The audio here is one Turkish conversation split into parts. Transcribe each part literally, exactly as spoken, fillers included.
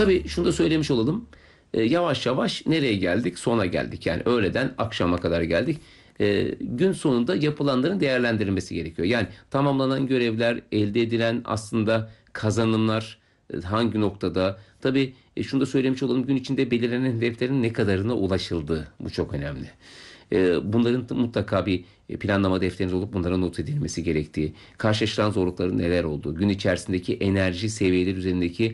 Tabii şunu da söylemiş olalım. E, yavaş yavaş nereye geldik? Sona geldik. Yani öğleden akşama kadar geldik. E, gün sonunda yapılanların değerlendirilmesi gerekiyor. Yani tamamlanan görevler, elde edilen aslında kazanımlar e, hangi noktada? Tabii e, şunu da söylemiş olalım. Gün içinde belirlenen hedeflerin ne kadarına ulaşıldığı. Bu çok önemli. E, bunların mutlaka bir planlama defteriniz olup bunlara not edilmesi gerektiği, karşılaşılan zorlukların neler olduğu, gün içerisindeki enerji seviyeleri üzerindeki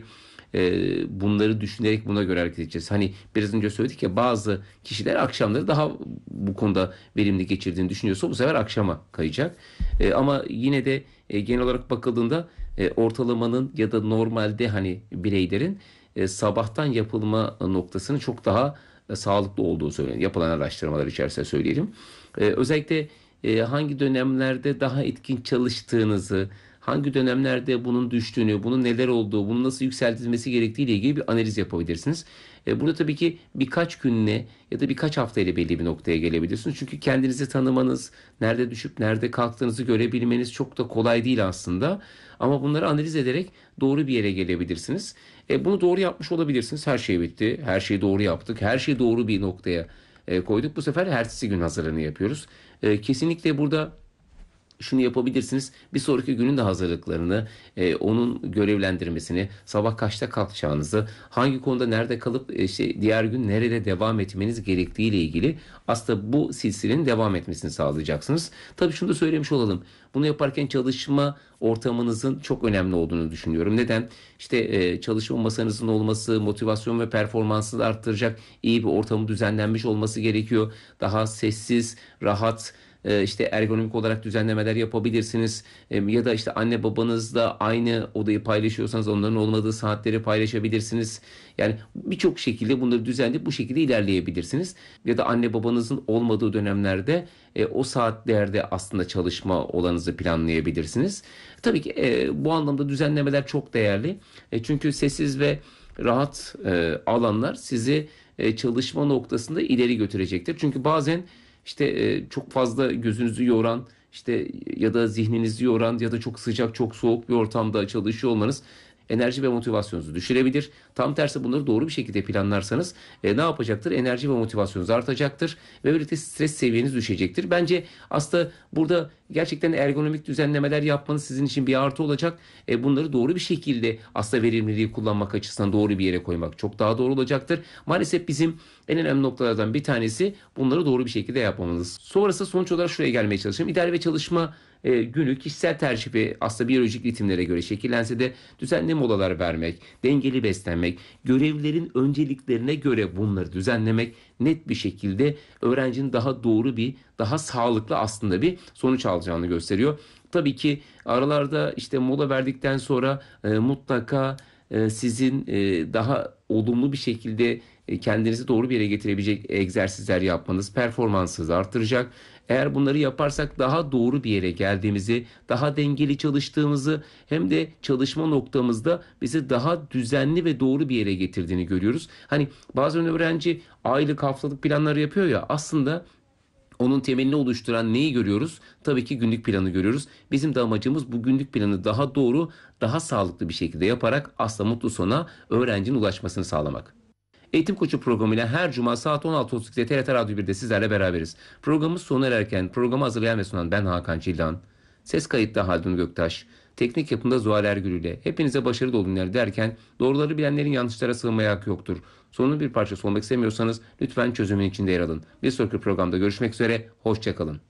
e, bunları düşünerek buna göre hareket edeceğiz. Hani biraz önce söyledik ya, bazı kişiler akşamları daha bu konuda verimli geçirdiğini düşünüyorsa bu sefer akşama kayacak. E, ama yine de e, genel olarak bakıldığında e, ortalamanın ya da normalde hani bireylerin e, sabahtan yapılma noktasının çok daha e, sağlıklı olduğu söyleniyor. Yapılan araştırmalar içerisinde söyleyelim. E, özellikle e, hangi dönemlerde daha etkin çalıştığınızı, hangi dönemlerde bunun düştüğünü, bunun neler olduğu, bunun nasıl yükseltilmesi gerektiği ile ilgili bir analiz yapabilirsiniz. E, burada tabii ki birkaç günle ya da birkaç haftayla belli bir noktaya gelebilirsiniz. Çünkü kendinizi tanımanız, nerede düşüp nerede kalktığınızı görebilmeniz çok da kolay değil aslında. Ama bunları analiz ederek doğru bir yere gelebilirsiniz. E, bunu doğru yapmış olabilirsiniz. Her şey bitti, her şeyi doğru yaptık, her şeyi doğru bir noktaya e, koyduk. Bu sefer ertesi gün hazırlığını yapıyoruz. E, kesinlikle burada şunu yapabilirsiniz. Bir sonraki günün de hazırlıklarını, e, onun görevlendirmesini, sabah kaçta kalkacağınızı, hangi konuda nerede kalıp e, işte diğer gün nerede devam etmeniz gerektiği ile ilgili aslında bu silsilenin devam etmesini sağlayacaksınız. Tabii şunu da söylemiş olalım. Bunu yaparken çalışma ortamınızın çok önemli olduğunu düşünüyorum. Neden? İşte e, çalışma masanızın olması, motivasyon ve performansı da arttıracak iyi bir ortamı düzenlenmiş olması gerekiyor. Daha sessiz, rahat, e, işte ergonomik olarak düzenlemeler yapabilirsiniz. E, ya da işte anne babanızla aynı odayı paylaşıyorsanız onların olmadığı saatleri paylaşabilirsiniz. Yani birçok şekilde bunları düzenleyip bu şekilde ilerleyebilirsiniz. Ya da anne babanızın olmadığı dönemlerde e, o saatlerde aslında çalışma olanınızı planlayabilirsiniz. Tabii ki e, bu anlamda düzenlemeler çok değerli. E, çünkü sessiz ve rahat e, alanlar sizi e, çalışma noktasında ileri götürecektir. Çünkü bazen işte e, çok fazla gözünüzü yoran, işte ya da zihninizi yoran ya da çok sıcak, çok soğuk bir ortamda çalışıyor olmanız enerji ve motivasyonunuzu düşürebilir. Tam tersi bunları doğru bir şekilde planlarsanız e, ne yapacaktır? Enerji ve motivasyonunuz artacaktır ve birlikte stres seviyeniz düşecektir. Bence aslında burada gerçekten ergonomik düzenlemeler yapmanız sizin için bir artı olacak. E, bunları doğru bir şekilde aslında verimliliği kullanmak açısından doğru bir yere koymak çok daha doğru olacaktır. Maalesef bizim en önemli noktalardan bir tanesi bunları doğru bir şekilde yapmamız. Sonrası sonuç olarak şuraya gelmeye çalışıyorum. İdeal ve çalışma e, günü kişisel tercih ve aslında biyolojik ritimlere göre şekillense de düzenli molalar vermek, dengeli beslenmek, görevlerin önceliklerine göre bunları düzenlemek net bir şekilde öğrencinin daha doğru bir, daha sağlıklı aslında bir sonuç alacağını gösteriyor. Tabii ki aralarda işte mola verdikten sonra e, mutlaka e, sizin e, daha olumlu bir şekilde e, kendinizi doğru bir yere getirebilecek egzersizler yapmanız performansınızı artıracak. Eğer bunları yaparsak daha doğru bir yere geldiğimizi, daha dengeli çalıştığımızı hem de çalışma noktamızda bizi daha düzenli ve doğru bir yere getirdiğini görüyoruz. Hani bazen öğrenci aylık, haftalık planları yapıyor ya, aslında onun temelini oluşturan neyi görüyoruz? Tabii ki günlük planı görüyoruz. Bizim de amacımız bu günlük planı daha doğru, daha sağlıklı bir şekilde yaparak aslında mutlu sona öğrencinin ulaşmasını sağlamak. Eğitim Koçu programıyla her cuma saat on altı otuz ikide T R T Radyo birde sizlerle beraberiz. Programımız sona ererken programı hazırlayan ve sunan ben Hakan Çildan. Ses kayıtta Haldun Göktaş. Teknik yapımda Zuhal Ergül ile hepinize başarı dolu günler derken doğruları bilenlerin yanlışlara sığınmaya hakkı yoktur. Sorunun bir parçası olmak istemiyorsanız lütfen çözümün içinde yer alın. Bir sonraki programda görüşmek üzere, hoşçakalın.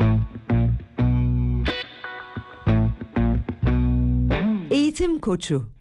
Eğitim Koçu.